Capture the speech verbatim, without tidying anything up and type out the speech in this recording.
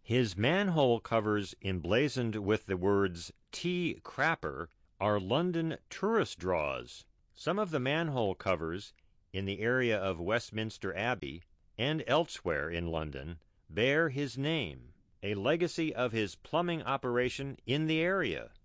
His manhole covers emblazoned with the words T. Crapper are London tourist draws. Some of the manhole covers in the area of Westminster Abbey and elsewhere in London bear his name, a legacy of his plumbing operation in the area.